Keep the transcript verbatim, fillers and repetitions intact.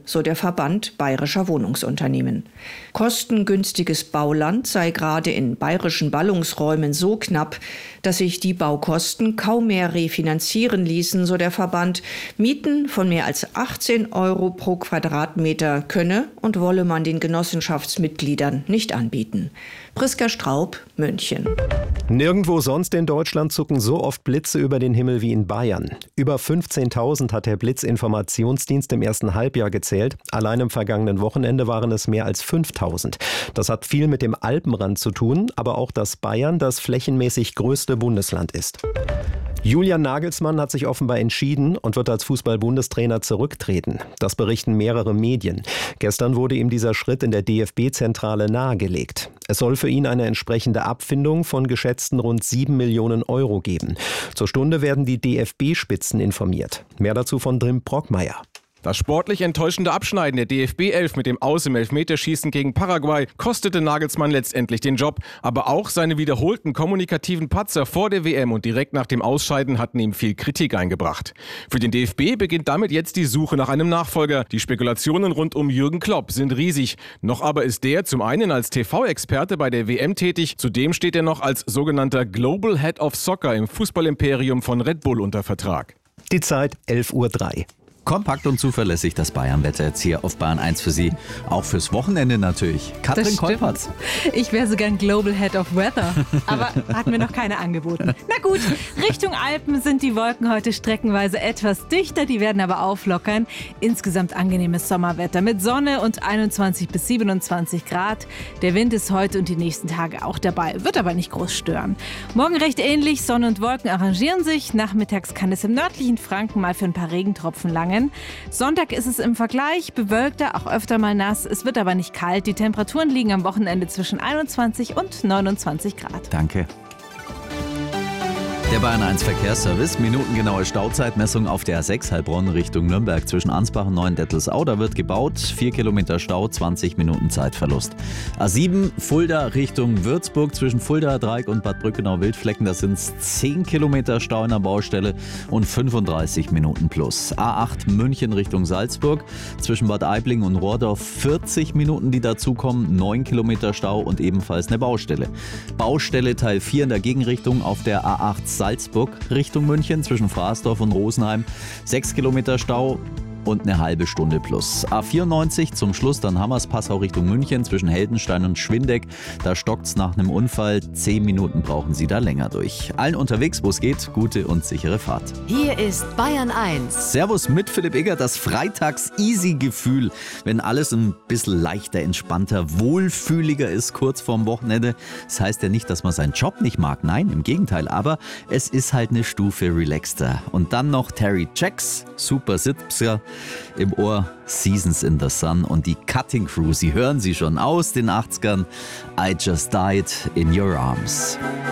so der Verband bayerischer Wohnungsunternehmen. Kostengünstiges Bauland sei gerade in bayerischen Ballungsräumen so knapp, dass sich die Baukosten kaum mehr refinanzieren ließen, so der Verband. Mieten von mehr als achtzehn Euro pro Quadratmeter könne und wolle man den Genossenschaftsmitgliedern nicht anbieten. Priska Straub, München. Nirgendwo sonst in Deutschland zucken so oft Blitze über den Himmel wie in Bayern. Über fünfzehntausend hat der Blitzinformationsdienst im ersten Halbjahr gezählt. Allein im vergangenen Wochenende waren es mehr als fünftausend. Das hat viel mit dem Alpenrand zu tun, aber auch, dass Bayern das flächenmäßig größte Bundesland ist. Julian Nagelsmann hat sich offenbar entschieden und wird als Fußball-Bundestrainer zurücktreten. Das berichten mehrere Medien. Gestern wurde ihm dieser Schritt in der D F B-Zentrale nahegelegt. Es soll für ihn eine entsprechende Abfindung von geschätzten rund sieben Millionen Euro geben. Zur Stunde werden die D F B-Spitzen informiert. Mehr dazu von Drim Brockmeier. Das sportlich enttäuschende Abschneiden der D F B elf mit dem Aus im Elfmeterschießen gegen Paraguay kostete Nagelsmann letztendlich den Job. Aber auch seine wiederholten kommunikativen Patzer vor der W M und direkt nach dem Ausscheiden hatten ihm viel Kritik eingebracht. Für den D F B beginnt damit jetzt die Suche nach einem Nachfolger. Die Spekulationen rund um Jürgen Klopp sind riesig. Noch aber ist der zum einen als T V-Experte bei der W M tätig, zudem steht er noch als sogenannter Global Head of Soccer im Fußballimperium von Red Bull unter Vertrag. Die Zeit elf Uhr drei. Kompakt und zuverlässig das Bayern-Wetter jetzt hier auf Bayern eins für Sie. Auch fürs Wochenende natürlich. Katrin Kolpertz. Ich wäre sogar ein Global Head of Weather, aber hat mir noch keine angeboten. Na gut, Richtung Alpen sind die Wolken heute streckenweise etwas dichter, die werden aber auflockern. Insgesamt angenehmes Sommerwetter mit Sonne und einundzwanzig bis siebenundzwanzig Grad. Der Wind ist heute und die nächsten Tage auch dabei, wird aber nicht groß stören. Morgen recht ähnlich, Sonne und Wolken arrangieren sich. Nachmittags kann es im nördlichen Franken mal für ein paar Regentropfen langen. Sonntag ist es im Vergleich bewölkter, auch öfter mal nass. Es wird aber nicht kalt. Die Temperaturen liegen am Wochenende zwischen einundzwanzig und neunundzwanzig Grad. Danke. Der Bayern eins Verkehrsservice, minutengenaue Stauzeitmessung auf der A sechs Heilbronn Richtung Nürnberg zwischen Ansbach und Neuendettelsau. Da wird gebaut, vier Kilometer Stau, zwanzig Minuten Zeitverlust. A sieben Fulda Richtung Würzburg zwischen Fulda, Dreieck und Bad Brückenau-Wildflecken. Da sind es zehn Kilometer Stau in der Baustelle und fünfunddreißig Minuten plus. A acht München Richtung Salzburg zwischen Bad Aibling und Rohrdorf vierzig Minuten, die dazukommen, neun Kilometer Stau und ebenfalls eine Baustelle. Baustelle Teil vier in der Gegenrichtung auf der A acht Salzburg Richtung München zwischen Fraßdorf und Rosenheim. sechs Kilometer Stau und eine halbe Stunde plus. A vierundneunzig zum Schluss dann Hammers-Passau Richtung München zwischen Heldenstein und Schwindeck. Da stockt's nach einem Unfall. Zehn Minuten brauchen Sie da länger durch. Allen unterwegs, wo es geht, gute und sichere Fahrt. Hier ist Bayern eins. Servus mit Philipp Igger, das Freitags-Easy-Gefühl, wenn alles ein bisschen leichter, entspannter, wohlfühliger ist kurz vorm Wochenende. Das heißt ja nicht, dass man seinen Job nicht mag, nein, im Gegenteil, aber es ist halt eine Stufe relaxter. Und dann noch Terry Jacks, super Sitzpser im Ohr, Seasons in the Sun und die Cutting Crew, Sie hören sie schon aus den achtzigern. I Just Died in Your Arms.